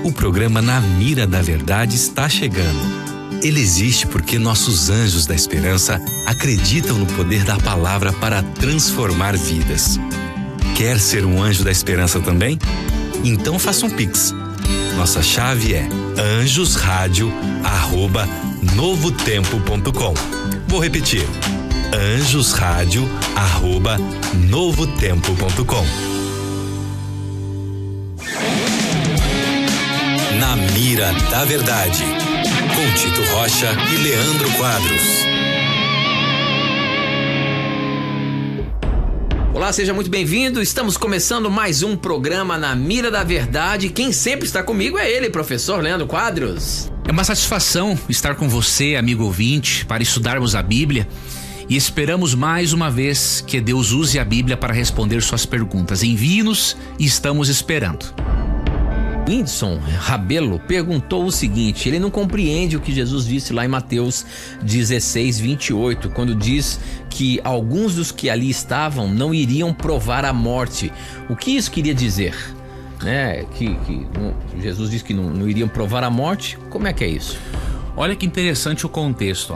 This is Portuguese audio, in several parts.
O programa Na Mira da Verdade está chegando. Ele existe porque nossos anjos da esperança acreditam no poder da palavra para transformar vidas. Quer ser um anjo da esperança também? Então faça um Pix. Nossa chave é anjosradio@novotempo.com. Vou repetir: anjosradio@novotempo.com. Na Mira da Verdade, com Tito Rocha e Leandro Quadros. Olá, seja muito bem-vindo. Estamos começando mais um programa Na Mira da Verdade. Quem sempre está comigo é ele, professor Leandro Quadros. É uma satisfação estar com você, amigo ouvinte, para estudarmos a Bíblia. E esperamos mais uma vez que Deus use a Bíblia para responder suas perguntas. Envie-nos e estamos esperando. Whindersson Rabelo perguntou o seguinte: ele não compreende o que Jesus disse lá em Mateus 16:28, quando diz que alguns dos que ali estavam não iriam provar a morte. O que isso queria dizer? Jesus disse que não iriam provar a morte. Como é que é isso? Olha que interessante o contexto.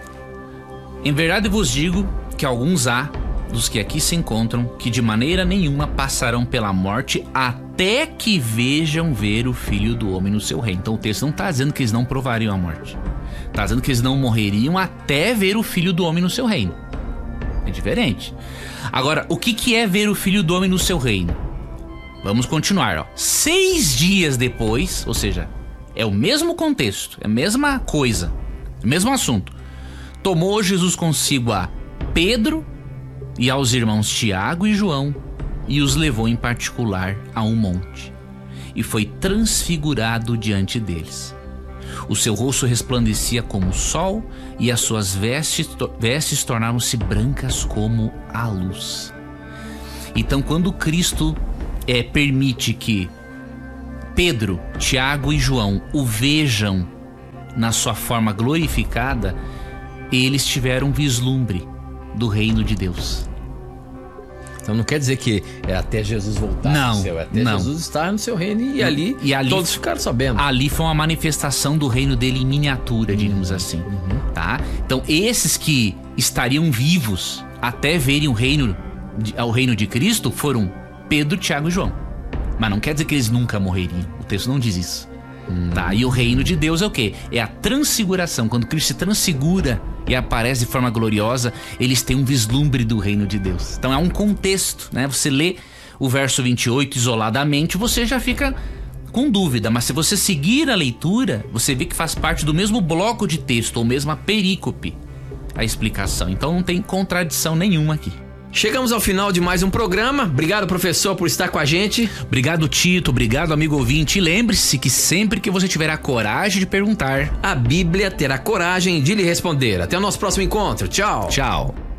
Em verdade vos digo que alguns há dos que aqui se encontram que de maneira nenhuma passarão pela morte até que vejam ver o Filho do Homem no seu reino. Então o texto não está dizendo que eles não provariam a morte. Está dizendo que eles não morreriam até ver o Filho do Homem no seu reino. É diferente. Agora, o que é ver o Filho do Homem no seu reino? Vamos continuar. 6 dias depois, ou seja, é o mesmo contexto, é a mesma coisa, o mesmo assunto. Tomou Jesus consigo a Pedro e aos irmãos Tiago e João, e os levou em particular a um monte, e foi transfigurado diante deles. O seu rosto resplandecia como o sol, e as suas vestes tornaram-se brancas como a luz. Então, quando Cristo permite que Pedro, Tiago e João o vejam na sua forma glorificada, eles tiveram um vislumbre do reino de Deus. Então não quer dizer que é até Jesus voltar não, no céu, é até não. Jesus estar no seu reino e ali todos ficaram sabendo. Ali foi uma manifestação do reino dele em miniatura, digamos assim. Tá? Então esses que estariam vivos até verem o reino de Cristo foram Pedro, Tiago e João. Mas não quer dizer que eles nunca morreriam. O texto não diz isso. Tá? E o reino de Deus é o quê? É a transfiguração. Quando Cristo se transfigura e aparece de forma gloriosa, eles têm um vislumbre do reino de Deus. Então é um contexto, né? Você lê o verso 28 isoladamente, você já fica com dúvida, mas se você seguir a leitura, você vê que faz parte do mesmo bloco de texto, ou mesma perícope, a explicação. Então não tem contradição nenhuma aqui. Chegamos ao final de mais um programa. Obrigado, professor, por estar com a gente. Obrigado, Tito. Obrigado, amigo ouvinte. E lembre-se que sempre que você tiver a coragem de perguntar, a Bíblia terá coragem de lhe responder. Até o nosso próximo encontro. Tchau. Tchau.